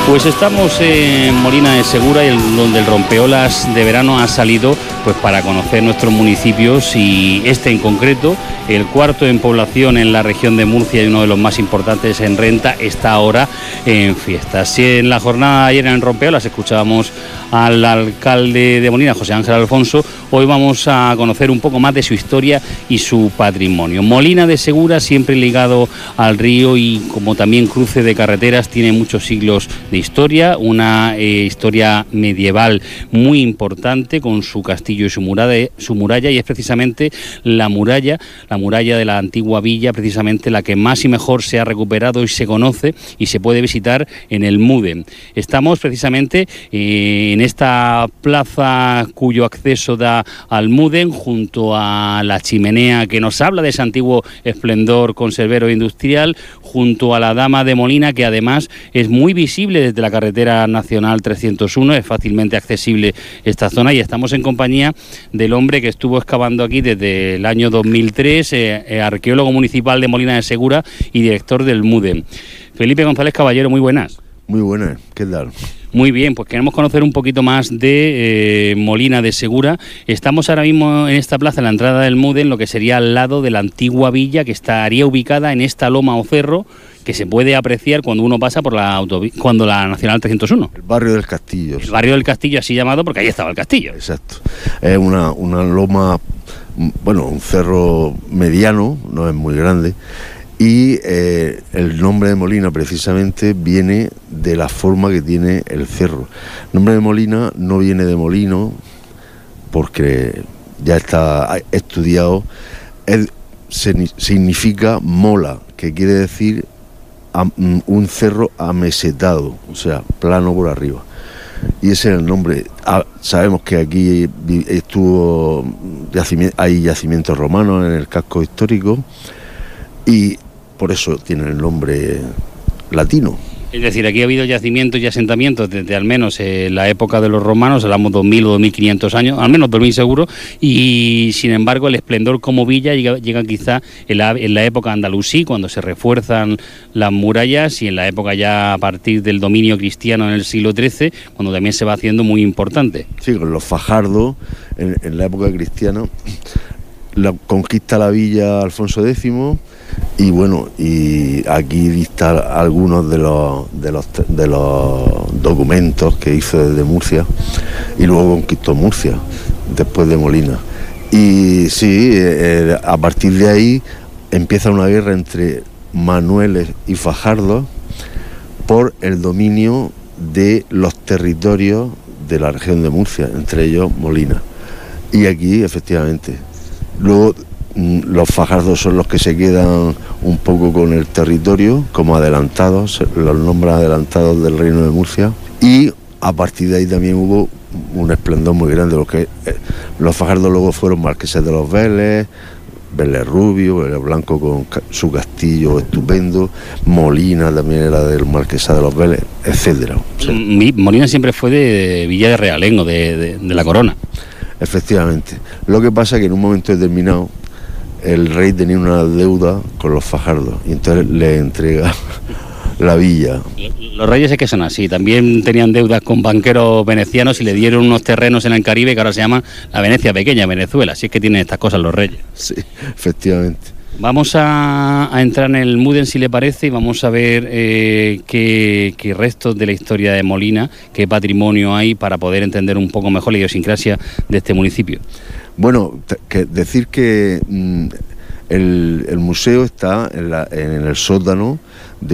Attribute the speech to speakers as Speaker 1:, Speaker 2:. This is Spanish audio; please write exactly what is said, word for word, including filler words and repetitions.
Speaker 1: Pues estamos en Molina de Segura, donde el rompeolas de verano ha salido pues para conocer nuestros municipios, y este en concreto, el cuarto en población en la región de Murcia y uno de los más importantes en renta, está ahora en fiestas. Si en la jornada de ayer en el rompeolas escuchábamos al alcalde de Molina, José Ángel Alfonso, hoy vamos a conocer un poco más de su historia y su patrimonio. Molina de Segura, siempre ligado al río y como también cruce de carreteras, tiene muchos siglos de historia, una eh, historia medieval muy importante con su castillo y su muralla, su muralla, y es precisamente la muralla, la muralla de la antigua villa, precisamente la que más y mejor se ha recuperado y se conoce y se puede visitar en el Muden. Estamos precisamente eh, en esta plaza cuyo acceso da al Muden, junto a la chimenea que nos habla de ese antiguo esplendor conservero e industrial, junto a la Dama de Molina, que además es muy visible desde la carretera nacional trescientos uno, es fácilmente accesible esta zona, y estamos en compañía del hombre que estuvo excavando aquí desde el año dos mil tres, eh, eh, arqueólogo municipal de Molina de Segura y director del Muden. Felipe González Caballero, muy buenas.
Speaker 2: Muy buenas, ¿qué tal?
Speaker 1: Muy bien, pues queremos conocer un poquito más de eh, Molina de Segura. Estamos ahora mismo en esta plaza, en la entrada del Muden, lo que sería al lado de la antigua villa, que estaría ubicada en esta loma o cerro que se puede apreciar cuando uno pasa por la autovi- cuando la Nacional trescientos uno.
Speaker 2: El barrio del Castillo.
Speaker 1: El barrio del Castillo, así llamado porque ahí estaba el castillo.
Speaker 2: Exacto. Es una, una loma, bueno, un cerro mediano, no es muy grande, y eh, el nombre de Molina precisamente viene de la forma que tiene el cerro. El nombre de Molina no viene de molino, porque ya está estudiado, es, significa mola, que quiere decir un cerro amesetado, o sea, plano por arriba. Y ese es el nombre. Ah, sabemos que aquí estuvo yacimiento, hay yacimientos romanos en el casco histórico, y por eso tiene el nombre latino.
Speaker 1: Es decir, aquí ha habido yacimientos y asentamientos desde al menos eh, la época de los romanos, hablamos dos mil o dos mil quinientos años, al menos dos mil seguro, y sin embargo el esplendor como villa llega, llega quizá en la, en la época andalusí, cuando se refuerzan las murallas, y en la época ya a partir del dominio cristiano en el siglo trece, cuando también se va haciendo muy importante.
Speaker 2: Sí, con los fajardos, en, en la época cristiana, la conquista la villa Alfonso décimo, y bueno, y aquí dista algunos de los, de los de los documentos que hizo desde Murcia, y luego conquistó Murcia después de Molina. Y sí, eh, a partir de ahí empieza una guerra entre manueles y fajardos por el dominio de los territorios de la región de Murcia, entre ellos Molina. Y aquí, efectivamente, luego los fajardos son los que se quedan un poco con el territorio, como adelantados, los nombres adelantados del Reino de Murcia, y a partir de ahí también hubo un esplendor muy grande. Los, que, eh, los fajardos luego fueron marqueses de los Vélez, Vélez Rubio, Vélez Blanco con ca- su castillo estupendo, Molina también era del marquesado de los Vélez, etcétera. O sea,
Speaker 1: Molina siempre fue de Villa de Realengo, de, de, de la Corona.
Speaker 2: Efectivamente. Lo que pasa es que en un momento determinado el rey tenía una deuda con los fajardos y entonces le entrega la villa.
Speaker 1: Los reyes es que son así, también tenían deudas con banqueros venecianos y le dieron unos terrenos en el Caribe que ahora se llaman la Venecia Pequeña, Venezuela, así es que tienen estas cosas los reyes.
Speaker 2: Sí, efectivamente.
Speaker 1: Vamos a, a entrar en el Muden, si le parece, y vamos a ver eh, qué, qué restos de la historia de Molina, qué patrimonio hay, para poder entender un poco mejor la idiosincrasia de este municipio.
Speaker 2: Bueno, que decir que mm, el, el museo está en, la, en el sótano de